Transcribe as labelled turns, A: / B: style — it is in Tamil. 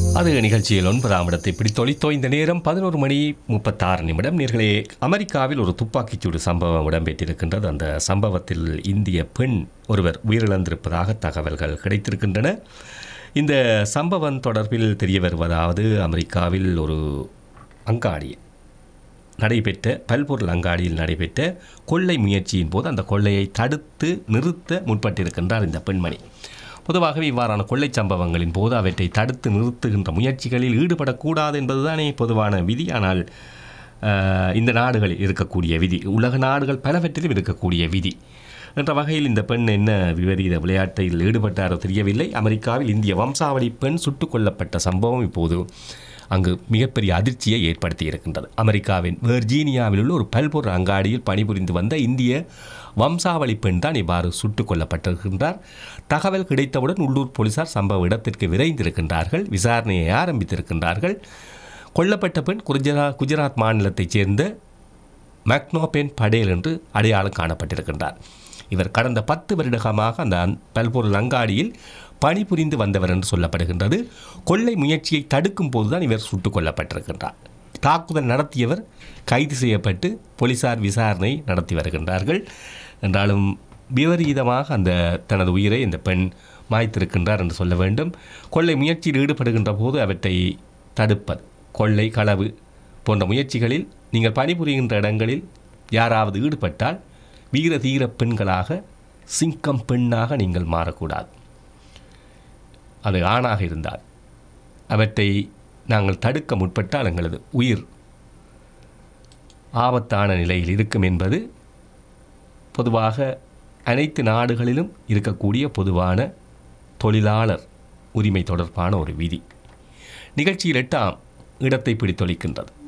A: அது நிகழ்ச்சியில் 9ஆம் இடத்தை பிடித்தொழித்தோ. இந்த நேரம் 11:36 நேர்களே. அமெரிக்காவில் ஒரு துப்பாக்கிச்சூடு சம்பவம் இடம்பெற்றிருக்கின்றது. அந்த சம்பவத்தில் இந்திய பெண் ஒருவர் உயிரிழந்திருப்பதாக தகவல்கள் கிடைத்திருக்கின்றன. இந்த சம்பவம் தொடர்பில் தெரிய வருவதாவது, அமெரிக்காவில் ஒரு அங்காடியில் நடைபெற்ற பல்பொருள் அங்காடியில் நடைபெற்ற கொள்ளை முயற்சியின் போது அந்த கொள்ளையை தடுத்து நிறுத்த முற்பட்டிருக்கின்றார் இந்த பெண்மணி. பொதுவாகவே இவ்வாறான கொள்ளை சம்பவங்களின் போது அவற்றை தடுத்து நிறுத்துகின்ற முயற்சிகளில் ஈடுபடக்கூடாது என்பதுதானே பொதுவான விதி. ஆனால் இந்த நாடுகளில் இருக்கக்கூடிய விதி, உலக நாடுகள் பலவற்றிலும் இருக்கக்கூடிய விதி என்ற வகையில் இந்த பெண் என்ன விபரீத விளையாட்டில் ஈடுபட்டாரோ தெரியவில்லை. அமெரிக்காவில் இந்திய வம்சாவளி பெண் சுட்டுக் கொல்லப்பட்ட சம்பவம் இப்போது அங்கு மிகப்பெரிய அதிர்ச்சியை ஏற்படுத்தி இருக்கின்றது. அமெரிக்காவின் வெர்ஜீனியாவில் உள்ள ஒரு பல்பொருள் அங்காடியில் பணிபுரிந்து வந்த இந்திய வம்சாவளி பெண் தான் இவ்வாறு சுட்டுக் கொல்லப்பட்டிருக்கின்றார். தகவல் கிடைத்தவுடன் உள்ளூர் போலீசார் சம்பவ இடத்திற்கு விரைந்திருக்கின்றார்கள், விசாரணையை ஆரம்பித்திருக்கின்றார்கள். கொல்லப்பட்ட பெண் குஜராத் மாநிலத்தைச் சேர்ந்த மக்னோபென் படேல் என்று அடையாளம் காணப்பட்டிருக்கின்றார். இவர் கடந்த 10 வருடமாக அந்த பல்பொருள் அங்காடியில் பணிபுரிந்து வந்தவர் என்று சொல்லப்படுகின்றது. கொள்ளை முயற்சியை தடுக்கும் போதுதான் இவர் சுட்டுக் கொல்லப்பட்டிருக்கின்றார். தாக்குதல் நடத்தியவர் கைது செய்யப்பட்டு போலீசார் விசாரணை நடத்தி வருகின்றார்கள். என்றாலும் விபரீதமாக அந்த தனது உயிரை இந்த பெண் மாய்த்திருக்கின்றார் என்று சொல்ல வேண்டும். கொள்ளை முயற்சியில் ஈடுபடுகின்ற போது அவற்றை தடுப்பது, கொள்ளை களவு போன்ற முயற்சிகளில் நீங்கள் பணிபுரிகின்ற இடங்களில் யாராவது ஈடுபட்டால் வீர தீர பெண்களாக, சிங்கம் பெண்ணாக நீங்கள் மாறக்கூடாது. அது ஆணாக இருந்தால் அவற்றை நாங்கள் தடுக்க முற்பட்டால் எங்களது உயிர் ஆபத்தான நிலையில் இருக்கும் என்பது பொதுவாக அனைத்து நாடுகளிலும் இருக்கக்கூடிய பொதுவான தொழிலாளர் உரிமை தொடர்பான ஒரு விதி. நிகழ்ச்சியில் 8ஆம் இடத்தை பிடித்தொழிக்கின்றது.